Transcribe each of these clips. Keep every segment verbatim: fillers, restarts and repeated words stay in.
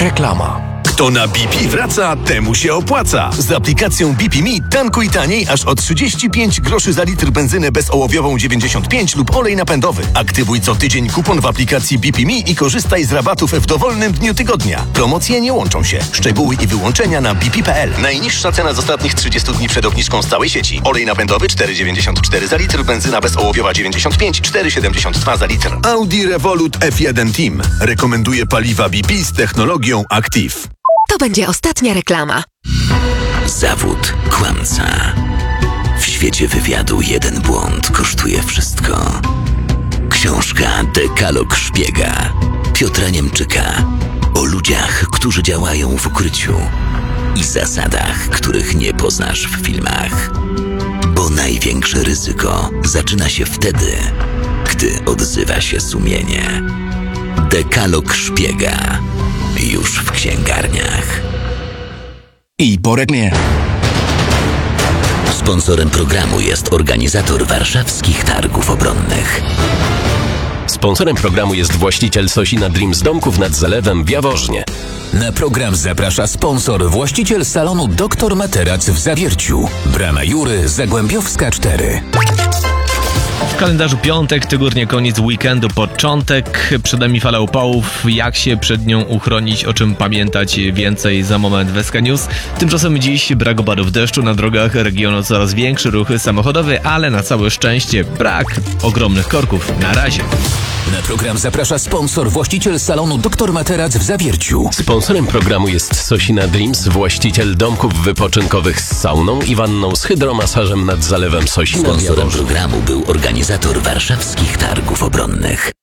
Reklama. Kto na B P wraca, temu się opłaca. Z aplikacją B P Me tankuj taniej aż o trzydzieści pięć groszy za litr benzynę bezołowiową dziewięćdziesiąt pięć lub olej napędowy. Aktywuj co tydzień kupon w aplikacji B P Me i korzystaj z rabatów w dowolnym dniu tygodnia. Promocje nie łączą się. Szczegóły i wyłączenia na b p kropka p l. Najniższa cena z ostatnich trzydziestu dni przed obniżką z całej sieci. Olej napędowy cztery dziewięćdziesiąt cztery za litr, benzyna bezołowiowa dziewięćdziesiąt pięć, cztery siedemdziesiąt dwa za litr. Audi Revolut F jeden Team rekomenduje paliwa B P z technologią Active. To będzie ostatnia reklama. Zawód kłamca. W świecie wywiadu jeden błąd kosztuje wszystko. Książka Dekalog szpiega Piotra Niemczyka o ludziach, którzy działają w ukryciu i zasadach, których nie poznasz w filmach. Bo największe ryzyko zaczyna się wtedy, gdy odzywa się sumienie. Dekalog szpiega. Już w księgarniach. I po reklamie. Sponsorem programu jest organizator warszawskich targów obronnych. Sponsorem programu jest właściciel Sosina Dreams Domków nad Zalewem w Jaworznie. Na program zaprasza sponsor, właściciel salonu Doktor Materac w Zawierciu. Brama Jury, Zagłębiowska cztery. W kalendarzu piątek, tygodnie koniec weekendu, początek. Przed nami fala upałów. Jak się przed nią uchronić, o czym pamiętać więcej za moment w S K News. Tymczasem dziś brak opadów deszczu, na drogach regionu coraz większy ruch samochodowy, ale na całe szczęście brak ogromnych korków. Na razie. Na program zaprasza sponsor, właściciel salonu Doktor Materac w Zawierciu. Sponsorem programu jest Sosina Dreams, właściciel domków wypoczynkowych z sauną i wanną z hydromasażem nad Zalewem Sosina. Sponsorem programu był organizator warszawskich targów obronnych.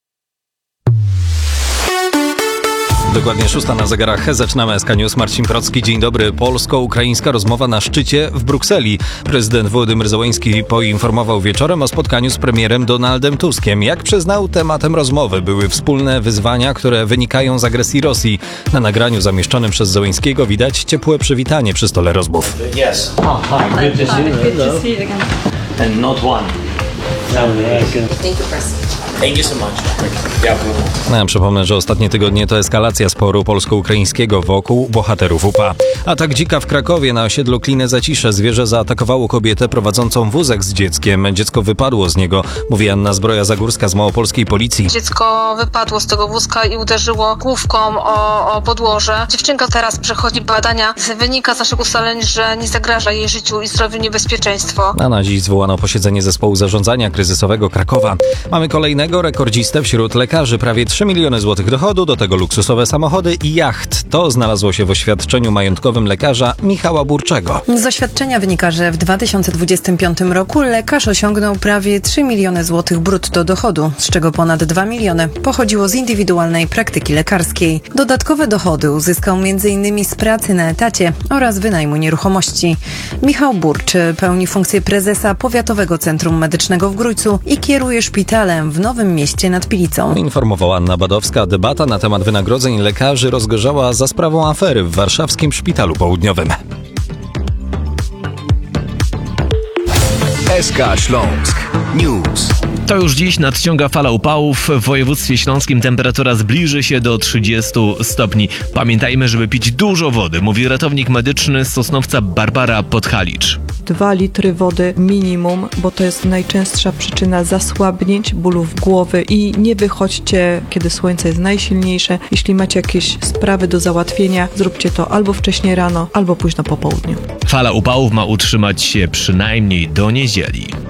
Dokładnie szósta na zegarach. Zaczynamy S K News. Marcin Procki. Dzień dobry. Polsko-ukraińska rozmowa na szczycie w Brukseli. Prezydent Wołodymyr Zełenski poinformował wieczorem o spotkaniu z premierem Donaldem Tuskiem. Jak przyznał, tematem rozmowy były wspólne wyzwania, które wynikają z agresji Rosji. Na nagraniu zamieszczonym przez Zełenskiego widać ciepłe przywitanie przy stole rozmów. Yes. Oh, hi. Good to see you. Good to see you again. And not one. Thank you, President. Thank you so much. No, przypomnę, że ostatnie tygodnie to eskalacja sporu polsko-ukraińskiego wokół bohaterów U P A. Atak dzika w Krakowie na osiedlu Klinę Zacisze. Zwierzę zaatakowało kobietę prowadzącą wózek z dzieckiem. Dziecko wypadło z niego, mówi Anna Zbroja-Zagórska z małopolskiej policji. Dziecko wypadło z tego wózka i uderzyło główką o, o podłoże. Dziewczynka teraz przechodzi badania. Wynika z naszych ustaleń, że nie zagraża jej życiu i zdrowiu niebezpieczeństwo. A na dziś zwołano posiedzenie zespołu zarządzania kryzysowego Krakowa. Mamy kolejnego rekordzistę wśród lekarzy. Prawie trzy miliony złotych dochodu, do tego luksusowe samochody i jacht. To znalazło się w oświadczeniu majątkowym lekarza Michała Burczego. Z oświadczenia wynika, że w dwa tysiące dwudziestym piątym roku lekarz osiągnął prawie trzy miliony złotych brutto dochodu, z czego ponad dwa miliony pochodziło z indywidualnej praktyki lekarskiej. Dodatkowe dochody uzyskał między innymi z pracy na etacie oraz wynajmu nieruchomości. Michał Burcz pełni funkcję prezesa Powiatowego Centrum Medycznego w Grójcu i kieruje szpitalem w Nowym Mieście nad Pilicą. Informowała Anna Badowska. Debata na temat wynagrodzeń lekarzy rozgorzała za sprawą afery w warszawskim Szpitalu Południowym. S K Śląsk News. To już dziś nadciąga fala upałów. W województwie śląskim temperatura zbliży się do trzydziestu stopni. Pamiętajmy, żeby pić dużo wody, mówi ratownik medyczny z Sosnowca Barbara Podhalicz. dwa litry wody minimum, bo to jest najczęstsza przyczyna zasłabnięć, bólów głowy i nie wychodźcie, kiedy słońce jest najsilniejsze. Jeśli macie jakieś sprawy do załatwienia, zróbcie to albo wcześnie rano, albo późno po południu. Fala upałów ma utrzymać się przynajmniej do niedzieli.